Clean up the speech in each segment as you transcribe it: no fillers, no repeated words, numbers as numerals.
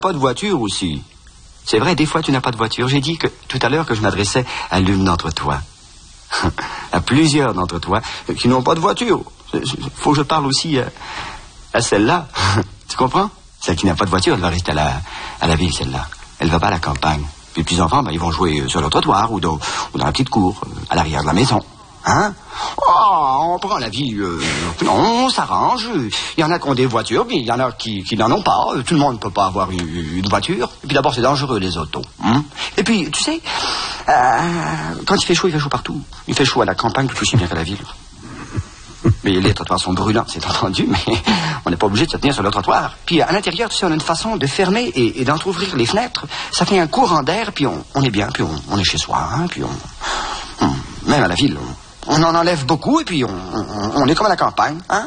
Pas de voiture aussi. C'est vrai, des fois tu n'as pas de voiture. J'ai dit que tout à l'heure que je m'adressais à l'une d'entre toi. À plusieurs d'entre toi qui n'ont pas de voiture. Faut que je parle aussi à celle-là. Tu comprends? Celle qui n'a pas de voiture, elle va rester à la ville, celle-là. Elle va pas à la campagne. Puis les petits-enfants, ils vont jouer sur le trottoir ou dans la petite cour, à l'arrière de la maison. Hein? Oh, on prend la vie, on s'arrange. Il y en a qui ont des voitures, puis il y en a qui n'en ont pas. Tout le monde ne peut pas avoir une voiture. Et puis d'abord, c'est dangereux, les autos. Hein? Et puis, tu sais, quand il fait chaud partout. Il fait chaud à la campagne tout aussi bien qu'à la ville. Mais les trottoirs sont brûlants, c'est entendu, mais on n'est pas obligé de se tenir sur le trottoir. Puis à l'intérieur, tu sais, on a une façon de fermer et d'entrouvrir les fenêtres. Ça fait un courant d'air, puis on est bien, puis on est chez soi, hein, puis même à la ville, on en enlève beaucoup, et puis on est comme à la campagne, hein?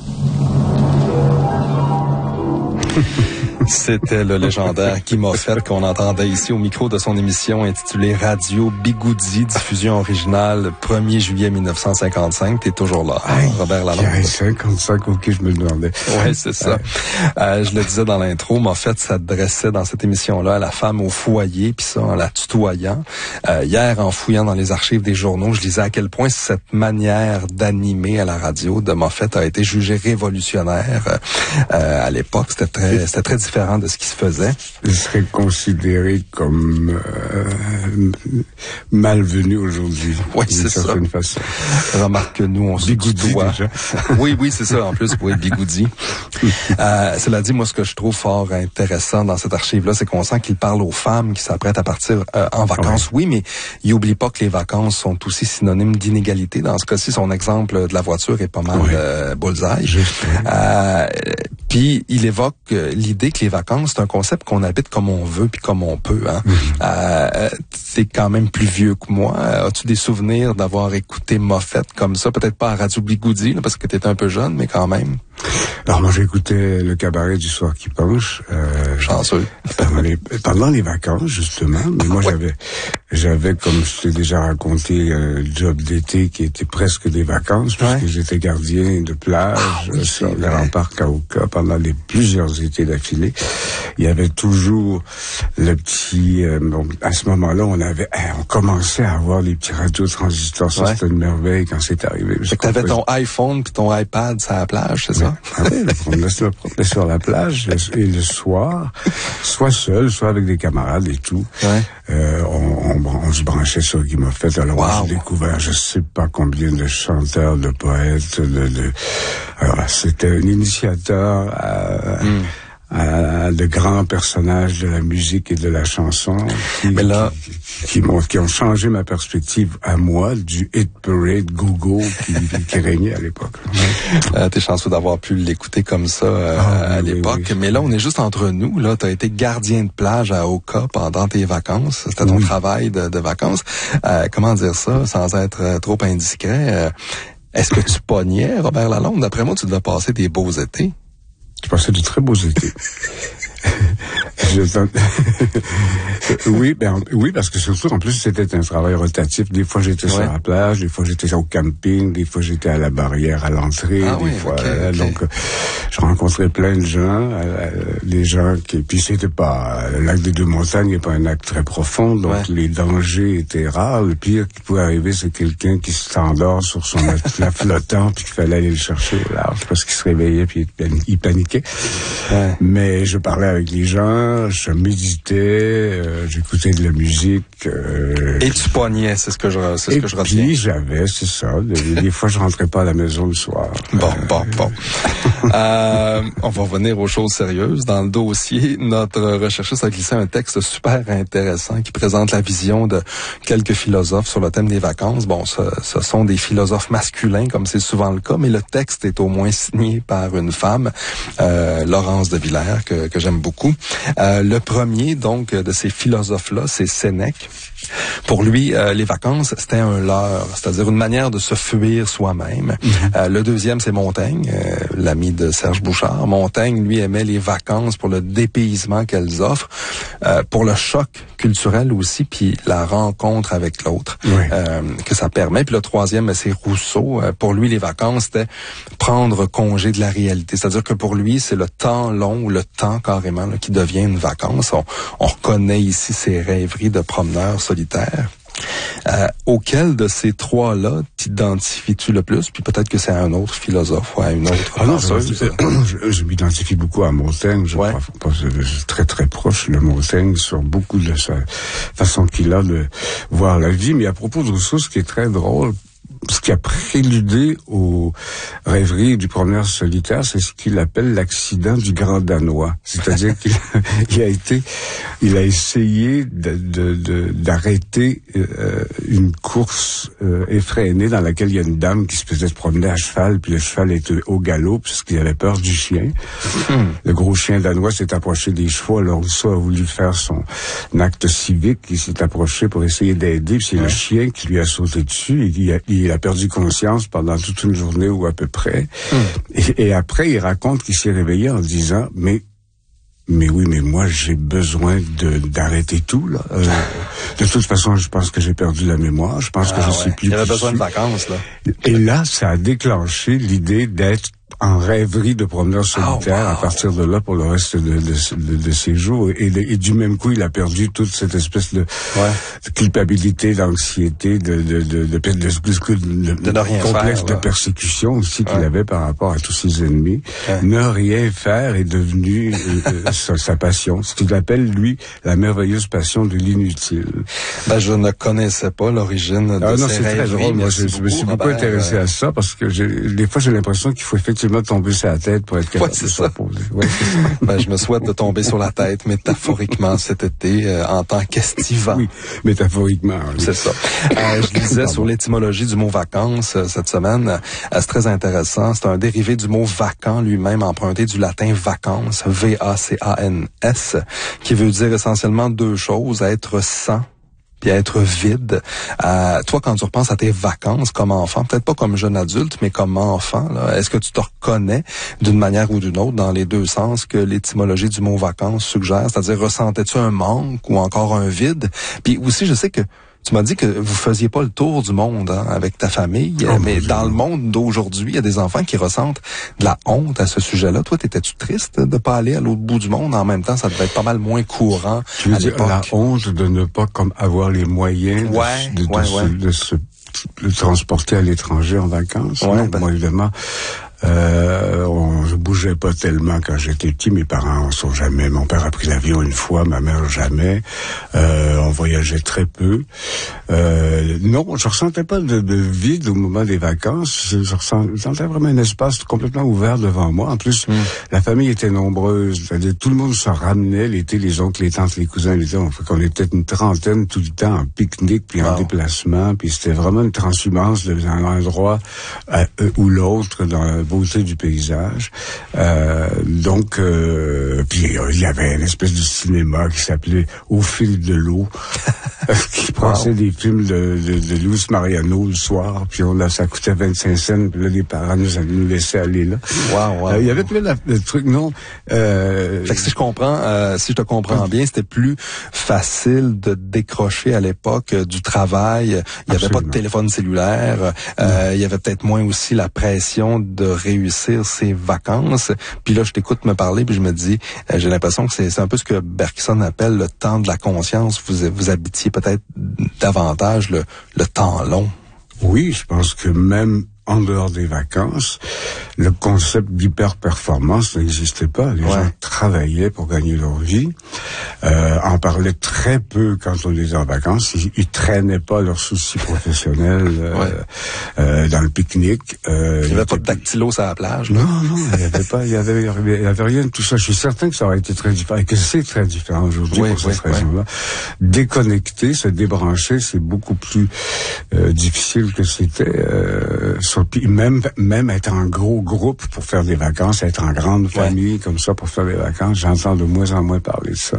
C'était le légendaire Guy Moffett qu'on entendait ici au micro de son émission intitulée Radio Bigoudi, diffusion originale le 1er juillet 1955. T'es toujours là, Robert Lalonde. 55, ok, je me le demandais. Oui, c'est ça. Je le disais dans l'intro, Moffett s'adressait dans cette émission-là à la femme au foyer, puis ça en la tutoyant. Hier, en fouillant dans les archives des journaux, je lisais à quel point cette manière d'animer à la radio de Moffett a été jugée révolutionnaire. À l'époque, c'était très différent de ce qui se faisait. Il serait considéré comme malvenu aujourd'hui. Oui, c'est ça. D'une façon. Remarque que nous, on se tutoie. Oui, c'est ça. En plus, oui, bigoudi. Cela dit, moi, ce que je trouve fort intéressant dans cette archive-là, c'est qu'on sent qu'il parle aux femmes qui s'apprêtent à partir en vacances. Ouais. Oui, mais il oublie pas que les vacances sont aussi synonymes d'inégalité. Dans ce cas-ci, son exemple de la voiture est pas mal bullseye. Puis, il évoque l'idée que les vacances, c'est un concept qu'on habite comme on veut puis comme on peut. Hein. T'es quand même plus vieux que moi. As-tu des souvenirs d'avoir écouté Moffett comme ça? Peut-être pas à Radio Bigoudi, parce que t'étais un peu jeune, mais quand même. Alors moi, j'écoutais le cabaret du soir qui penche. Chanceux. Pendant les vacances, justement. Mais moi, j'avais, comme je t'ai déjà raconté, un job d'été qui était presque des vacances, puisque j'étais gardien de plage sur le rempart Kauka pendant plusieurs étés d'affilée. Il y avait toujours le petit... à ce moment-là, on commençait à avoir les petits radios transistors. Ça, c'était une merveille quand c'est arrivé. Fait que t'avais ton iPhone puis ton iPad sur la plage, c'est ça? Ah oui, on était sur la plage et le soir, soit seul, soit avec des camarades et tout. On se branchait sur Guy Moffett. Alors, j'ai découvert je sais pas combien de chanteurs, de poètes, alors, c'était un initiateur de grands personnages de la musique et de la chanson qui ont changé ma perspective à moi du hit parade Google qui régnait à l'époque. T'es chanceux d'avoir pu l'écouter comme ça à l'époque. Oui. Mais là, on est juste entre nous. Là, t'as été gardien de plage à Oka pendant tes vacances. C'était ton travail de vacances. Comment dire ça sans être trop indiscret? Est-ce que tu pognais, Robert Lalonde? D'après moi, tu devais passer des beaux étés. Je passais de très beaux étés. Oui, parce que surtout, en plus, c'était un travail rotatif. Des fois, j'étais sur la plage, des fois, j'étais au camping, des fois, j'étais à la barrière à l'entrée, okay. Donc, je rencontrais plein de gens, des gens puis c'était pas, le lac des Deux-Montagnes n'est pas un lac très profond, donc les dangers étaient rares. Le pire qui pouvait arriver, c'est quelqu'un qui s'endort sur son matelas flottant, puis qu'il fallait aller le chercher au large, parce qu'il se réveillait, puis il paniquait. Mais je parlais avec les gens, je méditais, j'écoutais de la musique. Et tu pognais, c'est ce que je retiens. Puis c'est ça. Des fois, je rentrais pas à la maison le soir. Bon. On va revenir aux choses sérieuses. Dans le dossier, notre recherchiste a glissé un texte super intéressant qui présente la vision de quelques philosophes sur le thème des vacances. Bon, ce sont des philosophes masculins, comme c'est souvent le cas, mais le texte est au moins signé par une femme, Laurence de Villers, que j'aime beaucoup. Le premier, donc, de ces philosophes-là, c'est Sénèque. Pour lui, les vacances, c'était un leurre, c'est-à-dire une manière de se fuir soi-même. Le deuxième, c'est Montaigne, l'ami de Serge Bouchard. Montaigne, lui, aimait les vacances pour le dépaysement qu'elles offrent, pour le choc culturelle aussi, puis la rencontre avec l'autre que ça permet. Puis le troisième, c'est Rousseau. Pour lui, les vacances, c'était prendre congé de la réalité. C'est-à-dire que pour lui, c'est le temps long ou le temps carrément là, qui devient une vacance. On reconnaît ici ses rêveries de promeneur solitaire. Auquel de ces trois-là t'identifies-tu le plus? Puis peut-être que c'est à un autre philosophe ou à une autre penseuse. Je m'identifie beaucoup à Montaigne. Je suis très très proche de Montaigne sur beaucoup de sa façon qu'il a de voir la vie. Mais à propos de Rousseau, ce qui est très drôle, ce qui a préludé aux rêveries du promeneur solitaire, c'est ce qu'il appelle l'accident du Grand Danois. C'est-à-dire qu'il a essayé d'arrêter une course effrénée dans laquelle il y a une dame qui se faisait promener à cheval, puis le cheval était au galop puisqu'il avait peur du chien. Le gros chien danois s'est approché des chevaux, alors Rousseau a voulu faire son acte civique, il s'est approché pour essayer d'aider, puis c'est le chien qui lui a sauté dessus et il a perdu conscience pendant toute une journée ou à peu près. Et après, il raconte qu'il s'est réveillé en disant, mais moi, j'ai besoin d'arrêter tout, là. De toute façon, je pense que j'ai perdu la mémoire. Je pense que je sais plus. Il avait besoin de vacances, là. Et là, ça a déclenché l'idée d'être en rêverie de promeneur solitaire à partir de là pour le reste de ses jours. Et du même coup, il a perdu toute cette espèce de culpabilité, d'anxiété, de rien complexe faire, de persécution aussi qu'il avait par rapport à tous ses ennemis. Ne rien faire est devenu sa passion. Ce qu'il appelle, lui, la merveilleuse passion de l'inutile. Je ne connaissais pas l'origine de ces c'est très drôle. Moi, je me suis beaucoup intéressé à ça parce que des fois, j'ai l'impression qu'il faut effectivement tomber sur la tête pour être capable de se reposer. Je me souhaite de tomber sur la tête métaphoriquement cet été en tant qu'estivant. Oui, métaphoriquement. Oui. C'est ça. Je lisais sur l'étymologie du mot vacances cette semaine. C'est très intéressant. C'est un dérivé du mot vacant lui-même emprunté du latin vacances, V-A-C-A-N-S, qui veut dire essentiellement deux choses, être sans puis être vide. Toi, quand tu repenses à tes vacances comme enfant, peut-être pas comme jeune adulte, mais comme enfant, là, est-ce que tu te reconnais d'une manière ou d'une autre dans les deux sens que l'étymologie du mot vacances suggère? C'est-à-dire, ressentais-tu un manque ou encore un vide? Puis aussi, je sais que tu m'as dit que vous faisiez pas le tour du monde avec ta famille, mais dans le monde d'aujourd'hui, il y a des enfants qui ressentent de la honte à ce sujet-là. Toi, t'étais-tu triste de pas aller à l'autre bout du monde? En même temps, ça devait être pas mal moins courant à l'époque. La honte de ne pas avoir les moyens de se transporter à l'étranger en vacances. Moi, évidemment, je bougeais pas tellement quand j'étais petit. Mes parents en sont jamais. Mon père a pris l'avion une fois, ma mère jamais. On voyageait très peu. Non, je ressentais pas de vide au moment des vacances. Je sentais vraiment un espace complètement ouvert devant moi. En plus, la famille était nombreuse. C'est-à-dire, tout le monde se ramenait l'été, les oncles, les tantes, les cousins, on était une trentaine tout le temps en pique-nique puis en déplacement. Puis c'était vraiment une transhumance d'un endroit ou l'autre dans la beauté du paysage. Puis il y avait une espèce de cinéma qui s'appelait Au fil de l'eau, qui passait des films de Luis Mariano le soir, puis ça coûtait 25 cents, puis là, les parents nous laissaient aller là. Il y avait plein de trucs, fait que si je te comprends bien, c'était plus facile de décrocher à l'époque du travail. Il y avait pas de téléphone cellulaire. Il y avait peut-être moins aussi la pression de réussir ses vacances. Puis là, je t'écoute me parler, puis je me dis, j'ai l'impression que c'est un peu ce que Bergson appelle le temps de la conscience. Vous habitiez peut-être davantage le temps long. Oui, je pense que même en dehors des vacances, le concept d'hyper-performance n'existait pas. Les gens travaillaient pour gagner leur vie, en parlaient très peu quand on était en vacances. Ils traînaient pas leurs soucis professionnels dans le pique-nique. Il n'y avait pas de dactylo sur la plage. Non, il y avait rien de tout ça. Je suis certain que ça aurait été très différent et que c'est très différent aujourd'hui pour cette raison-là. Déconnecter, se débrancher, c'est beaucoup plus difficile que c'était. Puis même être en gros groupe pour faire des vacances, être en grande famille comme ça pour faire des vacances, j'entends de moins en moins parler de ça.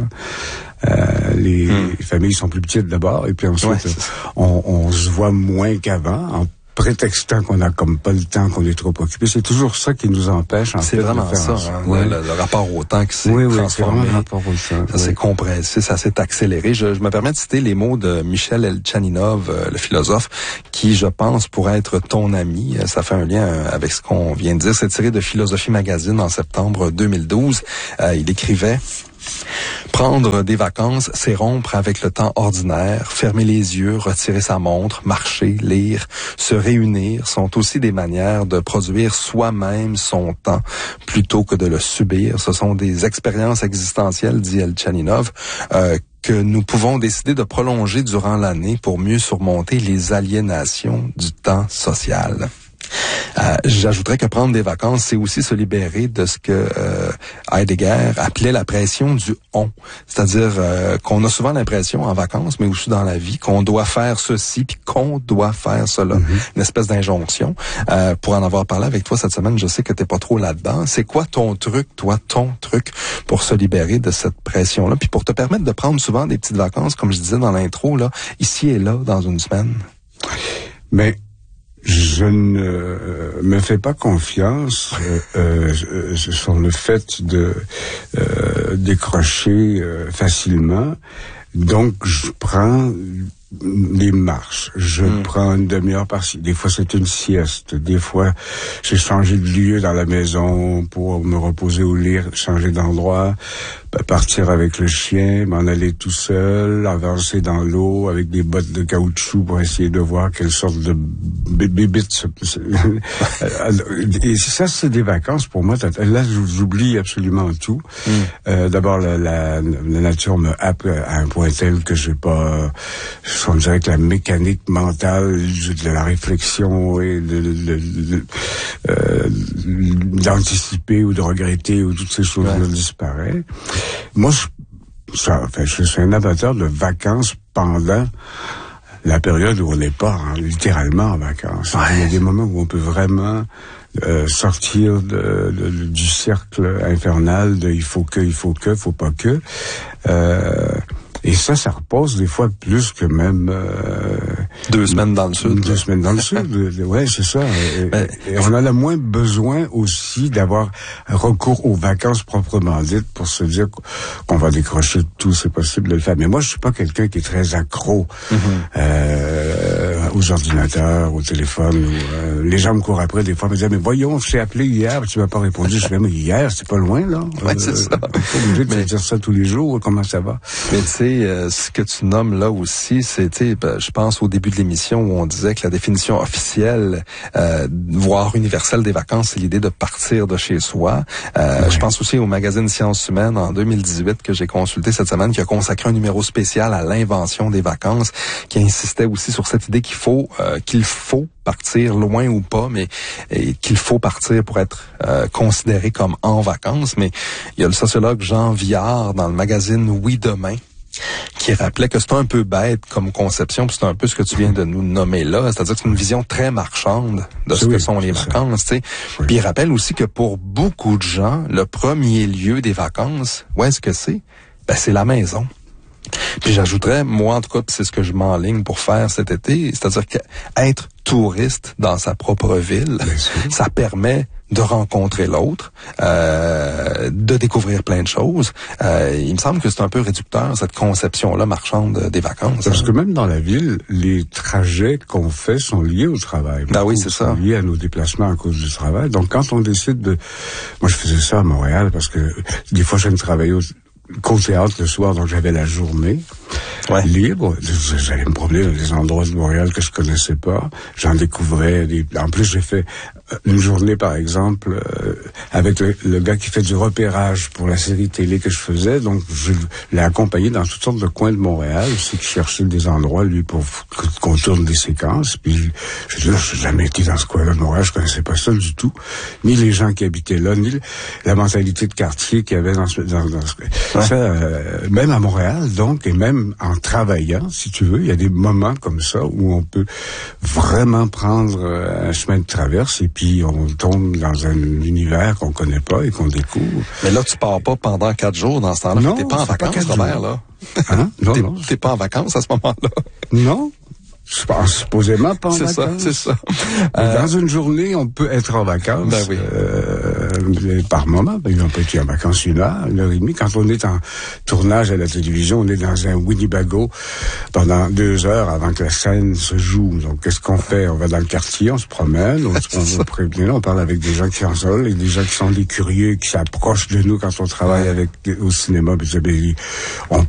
Les familles sont plus petites d'abord, et puis ensuite on se voit moins qu'avant. prétextant qu'on a comme pas le temps, qu'on est trop occupé. C'est toujours ça qui nous empêche. C'est vraiment ça, le rapport au temps qui s'est transformé. Le rapport au temps. Ça s'est compressé, ça s'est accéléré. Je me permets de citer les mots de Michel Elchaninov, le philosophe, qui, je pense, pourrait être ton ami. Ça fait un lien avec ce qu'on vient de dire. C'est tiré de Philosophie Magazine en septembre 2012. Il écrivait: prendre des vacances, c'est rompre avec le temps ordinaire, fermer les yeux, retirer sa montre, marcher, lire, se réunir sont aussi des manières de produire soi-même son temps plutôt que de le subir. Ce sont des expériences existentielles, dit Elchaninov, que nous pouvons décider de prolonger durant l'année pour mieux surmonter les aliénations du temps social. J'ajouterais que prendre des vacances, c'est aussi se libérer de ce que Heidegger appelait la pression du « on ». C'est-à-dire qu'on a souvent l'impression en vacances, mais aussi dans la vie, qu'on doit faire ceci puis qu'on doit faire cela. Une espèce d'injonction. Pour en avoir parlé avec toi cette semaine, je sais que t'es pas trop là-dedans. C'est quoi ton truc pour se libérer de cette pression-là, puis pour te permettre de prendre souvent des petites vacances, comme je disais dans l'intro, là, ici et là, dans une semaine? Mais je ne me fais pas confiance sur le fait de décrocher facilement. Donc, je prends des marches. Je prends une demi-heure par-ci. Des fois, c'est une sieste. Des fois, j'ai changé de lieu dans la maison pour me reposer au lit, changer d'endroit, partir avec le chien, m'en aller tout seul, avancer dans l'eau avec des bottes de caoutchouc pour essayer de voir quelle sorte de bébites. Et ça, c'est des vacances pour moi. Là, j'oublie absolument tout. D'abord, la nature me happe à un point tel que j'ai pas... On dirait que la mécanique mentale de la réflexion et d'anticiper ou de regretter ou toutes ces choses-là disparaît. Moi, je suis un amateur de vacances pendant la période où on n'est pas littéralement en vacances. Il y a des moments où on peut vraiment sortir du cercle infernal de il faut pas que. Et ça repose des fois plus que même 2 semaines dans le sud. 2 semaines dans le sud, ouais, c'est ça. Et on en a moins besoin aussi d'avoir recours aux vacances proprement dites pour se dire qu'on va décrocher tout, c'est possible de le faire. Mais moi, je suis pas quelqu'un qui est très accro aux ordinateurs, au téléphone. Les gens me courent après des fois, me disent mais voyons, je t'ai appelé hier, tu m'as pas répondu. Je fais mais hier, c'est pas loin là. Ouais, c'est ça. Pas obligé de dire ça tous les jours. Comment ça va? Mais tu sais, ce que tu nommes là aussi, c'était, je pense au début de l'émission où on disait que la définition officielle, voire universelle des vacances, c'est l'idée de partir de chez soi. Je pense aussi au magazine Sciences humaines en 2018 que j'ai consulté cette semaine, qui a consacré un numéro spécial à l'invention des vacances, qui insistait aussi sur cette idée qu'il faut partir loin ou pas, mais qu'il faut partir pour être considéré comme en vacances. Mais il y a le sociologue Jean Viard dans le magazine Oui Demain qui rappelait que c'est un peu bête comme conception, puis c'est un peu ce que tu viens de nous nommer là, c'est-à-dire que c'est une vision très marchande de ce que sont les vacances, tu sais. Puis il rappelle aussi que pour beaucoup de gens, le premier lieu des vacances, où est-ce que c'est? C'est la maison. Puis j'ajouterais, moi en tout cas, c'est ce que je m'enligne pour faire cet été, c'est-à-dire qu'être touriste dans sa propre ville, ça permet de rencontrer l'autre, de découvrir plein de choses. Il me semble que c'est un peu réducteur, cette conception-là marchande des vacances. Parce que même dans la ville, les trajets qu'on fait sont liés au travail. Ben oui, c'est ça. Sont liés à nos déplacements à cause du travail. Donc quand on décide de... Moi, je faisais ça à Montréal parce que des fois, je viens de travailler qu'au théâtre le soir, donc j'avais la journée libre. J'allais me promener dans des endroits de Montréal que je connaissais pas. J'en découvrais. En plus, j'ai fait une journée, par exemple, avec le gars qui fait du repérage pour la série télé que je faisais. Donc, je l'ai accompagné dans toutes sortes de coins de Montréal. C'est qu'il cherchait des endroits, lui, pour qu'on tourne des séquences. Puis, je dis, je n'ai jamais été dans ce coin-là de Montréal. Je connaissais pas ça du tout. Ni les gens qui habitaient là, ni la mentalité de quartier qu'il y avait dans ce coin. Ça, même à Montréal, donc, et même en travaillant, si tu veux, il y a des moments comme ça où on peut vraiment prendre un chemin de traverse et puis on tombe dans un univers qu'on connaît pas et qu'on découvre. Mais là, tu pars pas pendant 4 jours dans ce temps-là. T'es pas en vacances, Robert, là. Hein? Non, t'es pas en vacances à ce moment-là. Non. supposément pas en vacances. C'est ça. Dans une journée, on peut être en vacances. Ben oui. Par moment, on peut être en vacances 1 heure, 1 heure et demie. Quand on est en tournage à la télévision, on est dans un Winnebago pendant 2 heures avant que la scène se joue. Donc, qu'est-ce qu'on fait? On va dans le quartier, on se promène, on parle avec des gens qui en sont, et des gens qui sont des curieux, qui s'approchent de nous quand on travaille au cinéma. On